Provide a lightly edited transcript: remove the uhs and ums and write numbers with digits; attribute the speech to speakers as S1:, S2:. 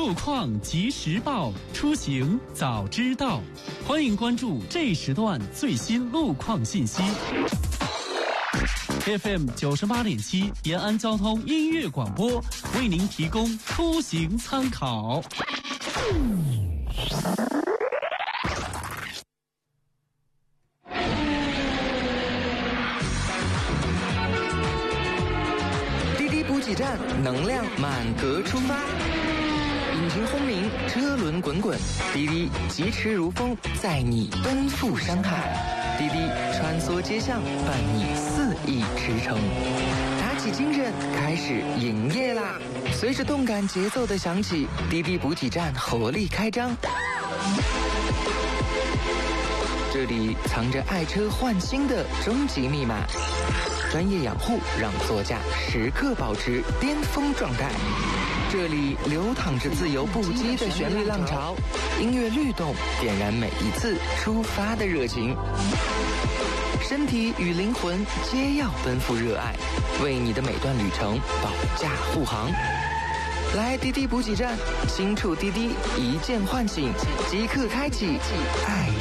S1: 路况及时报，出行早知道。欢迎关注这时段最新路况信息。FM 98.7延安交通音乐广播为您提供出行参考。
S2: 滴滴补给站，能量满格出发。引擎轰鸣，车轮滚滚，滴滴疾驰如风，载你奔赴山海。滴滴穿梭街巷，伴你4翼驰骋。打起精神，开始营业啦！随着动感节奏的响起，滴滴补给站活力开张。这里藏着爱车换新的终极密码，专业养护让座驾时刻保持巅峰状态。这里流淌着自由不羁的旋律浪潮，音乐律动点燃每一次出发的热情。身体与灵魂皆要奔赴热爱，为你的每段旅程保驾护航。来滴滴补给站，轻触滴滴，一键唤醒，即刻开启爱